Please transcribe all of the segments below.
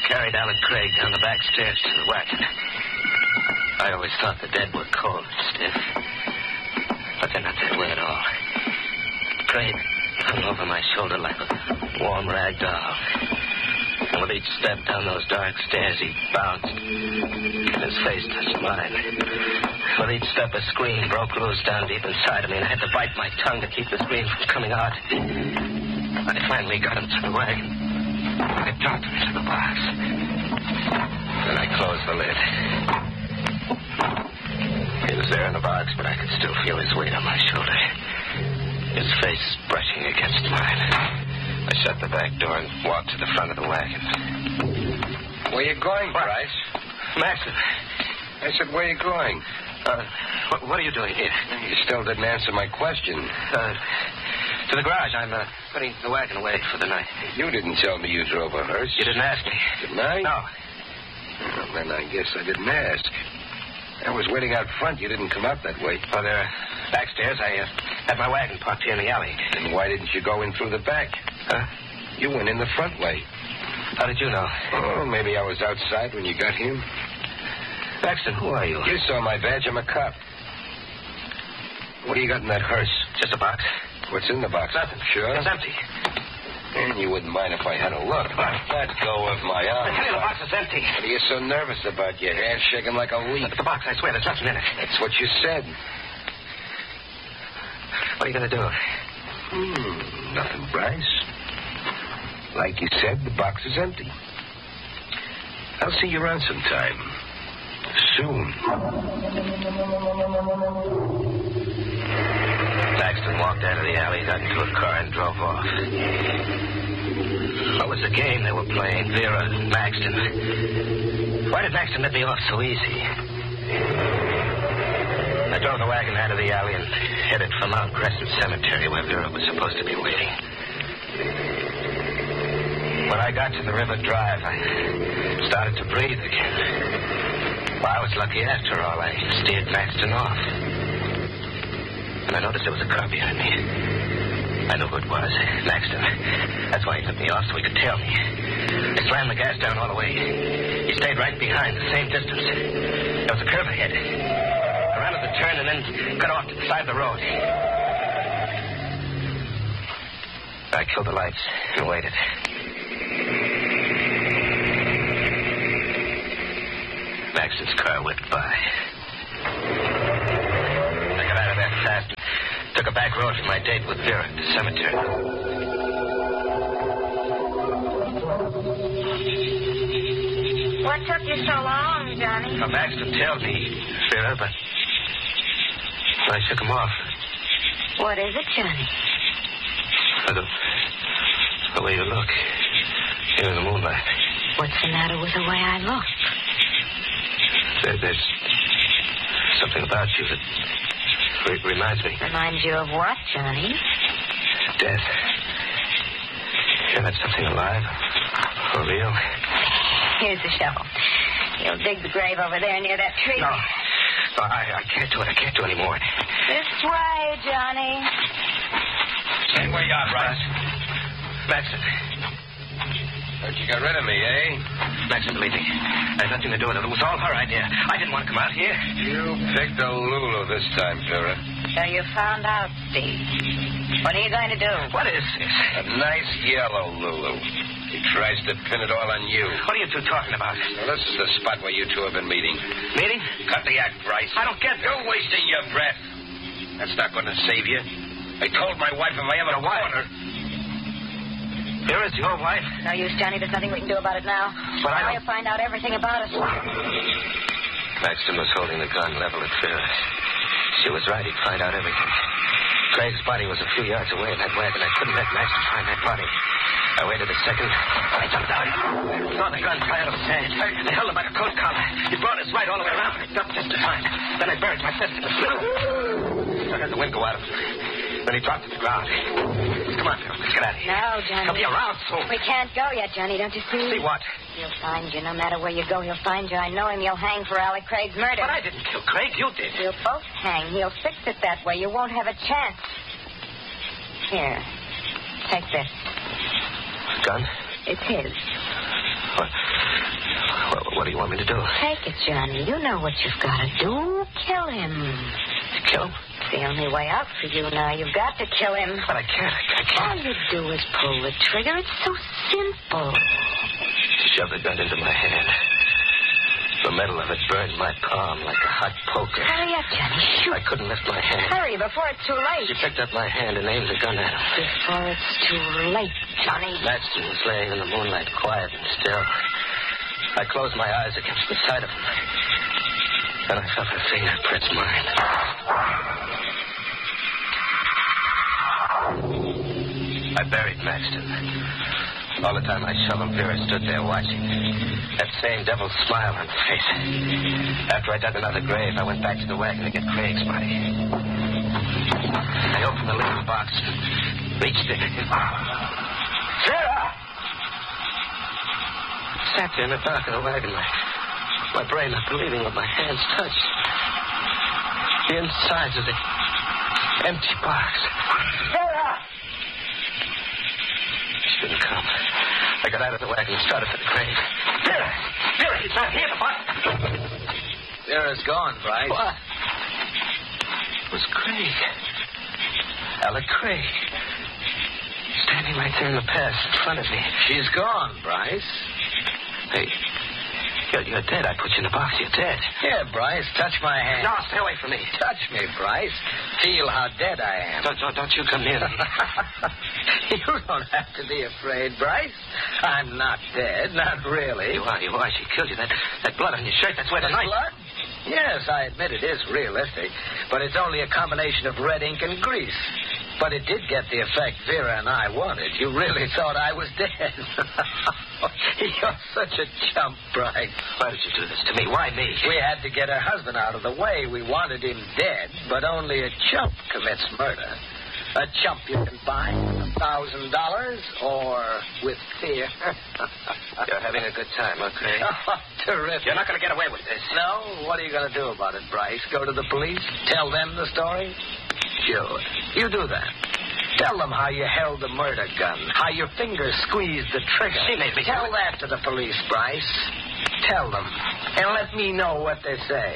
carried Alec Craig down the back stairs to the wagon. I always thought the dead were cold and stiff. But they're not that way at all. Craig hung over my shoulder like a warm rag doll. And with each step down those dark stairs, he bounced. And his face touched mine. With each step, a scream broke loose down deep inside of me, and I had to bite my tongue to keep the scream from coming out. I finally got him to the wagon. I dropped him into the box. Then I closed the lid. He was there in the box, but I could still feel his weight on my shoulder. His face brushing against mine. I shut the back door and walked to the front of the wagon. Where you going, Bryce? Maxon. I said, where you going? What are you doing here? You still didn't answer my question. To the garage. I'm putting the wagon away for the night. You didn't tell me you drove a hearse. You didn't ask me. Didn't I? No. Well, then I guess I didn't ask. I was waiting out front. You didn't come out that way. Oh, there. Backstairs, I had my wagon parked here in the alley. Then why didn't you go in through the back? Huh? You went in the front way. How did you know? Oh, maybe I was outside when you got here. Baxton, who are you? You saw my badge. I'm a cop. What do you got in that hearse? Just a box. What's in the box? Nothing. Sure? It's empty. And you wouldn't mind if I had a look. Let go of my arm. I tell you, the box is empty. What are you so nervous about? Your hair shaking like a leaf. Look at the box. I swear, there's nothing in it. That's what you said. What are you going to do? Nothing, Bryce. Like you said, the box is empty. I'll see you around sometime. Soon. Paxton walked out of the alley, got into a car, and drove off. What was the game they were playing? Vera and Maxton. Why did Maxton let me off so easy? I drove the wagon out of the alley and headed for Mount Crescent Cemetery, where Vera was supposed to be waiting. When I got to the River Drive, I started to breathe again. Well, I was lucky after all. I steered Maxton off. And I noticed there was a car behind me. I knew who it was. Maxton. That's why he let me off, so he could tail me. I slammed the gas down all the way. He stayed right behind, the same distance. There was a curve ahead. I ran at the turn and then got off to the side of the road. I killed the lights and waited. Maxton's car went by. I got out of there fast and took a back road for my date with Vera at the cemetery. What took you so long, Johnny? Well, Maxton tailed me, Vera, but I shook him off. What is it, Johnny? The way you look here in the moonlight. What's the matter with the way I look? There's something about you that reminds me. Reminds you of what, Johnny? Death. Yeah, that's something alive. For real. Here's the shovel. You'll dig the grave over there near that tree. No, I can't do it. I can't do any more. This way, Johnny. Say where you are, Bryce. Maxton. Thought you got rid of me, eh? Maxton, believe me. I had nothing to do with it. It was all her idea. I didn't want to come out here. You picked a Lulu this time, Vera. So you found out, Steve. What are you going to do? What is this? A nice yellow Lulu. He tries to pin it all on you. What are you two talking about? Well, this is the spot where you two have been meeting. Meeting? Cut the act, Bryce. I don't get it. You're wasting your breath. That's not going to save you. I told my wife if I ever caught her. Vera's your wife? No use, Johnny. There's nothing we can do about it now. But now you'll find out everything about us. Maxton was holding the gun level at Vera. She was right. He'd find out everything. Craig's body was a few yards away in that wagon. I couldn't let Maxton find that body. I waited a second. I jumped out. I saw the gun fly out of his hand. I held him by the coat collar. He brought his right all the way around. I ducked just in time. Then I buried my fist in the slit. I had the wind go out of him. Then he dropped to the ground. Come on, Phil. Let's get out of here. No, Johnny. He'll be around soon. We can't go yet, Johnny. Don't you see? See what? He'll find you. No matter where you go, he'll find you. I know him. You'll hang for Alec Craig's murder. But I didn't kill Craig. You did. We'll both hang. He'll fix it that way. You won't have a chance. Here. Take this. Gun? It's his. What? What do you want me to do? Take it, Johnny. You know what you've got to do. Kill him. Kill him? It's the only way out for you now. You've got to kill him. But I can't. All you do is pull the trigger. It's so simple. She shoved the gun into my hand. The metal of it burned my palm like a hot poker. Hurry up, Johnny. Shoot. I couldn't lift my hand. Hurry before it's too late. She picked up my hand and aimed the gun at him. Before it's too late, Johnny. Maxton was laying in the moonlight, quiet and still. I closed my eyes against the side of him. Then I felt her finger press mine. I buried Maxton. All the time I shoved him, Vera stood there watching. That same devil smile on her face. After I dug another grave, I went back to the wagon to get Craig's body. I opened the little box and reached in it. Vera! I sat there in the dark of the wagon, my brain not believing what my hands touched. The insides of the empty box. Vera! She didn't come. I got out of the wagon and started for the grave. Vera! Vera, he's not here. What? Vera's gone, Bryce. What? It was Craig. Alec Craig. Standing right there in the path in front of me. She's gone, Bryce. Hey, you're dead. I put you in the box. You're dead. Here, Bryce, touch my hand. No, stay away from me. Touch me, Bryce. Feel how dead I am. Don't you come near me. You don't have to be afraid, Bryce. I'm not dead, not really. You are. She killed you. That blood on your shirt, that's where the knife... Blood? Yes, I admit it is realistic, but it's only a combination of red ink and grease. But it did get the effect Vera and I wanted. You really thought I was dead. You're such a chump, Bryce. Why did you do this to me? Why me? We had to get her husband out of the way. We wanted him dead, but only a chump commits murder. A chump you can buy with $1,000 or with fear. You're having a good time, okay? Oh, terrific. You're not going to get away with this. No? What are you going to do about it, Bryce? Go to the police? Tell them the story? Sure. You do that. Tell them how you held the murder gun, how your fingers squeezed the trigger. She made me tell that to the police, Bryce. Tell them, and let me know what they say.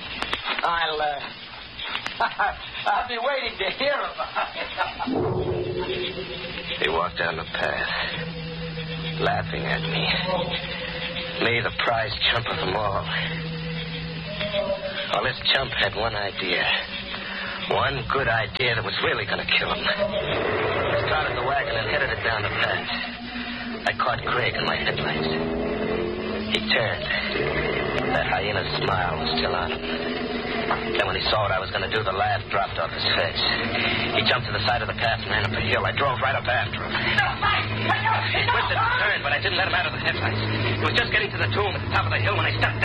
I'll be waiting to hear about it. He walked down the path, laughing at me. Me, the prize chump of them all. Well, this chump had one idea. One good idea that was really going to kill him. I started the wagon and headed it down the path. I caught Craig in my headlights. He turned. That hyena smile was still on him. Then when he saw what I was going to do, the laugh dropped off his face. He jumped to the side of the path and ran up the hill. I drove right up after him. He twisted and turned, but I didn't let him out of the headlights. He was just getting to the tomb at the top of the hill when I stepped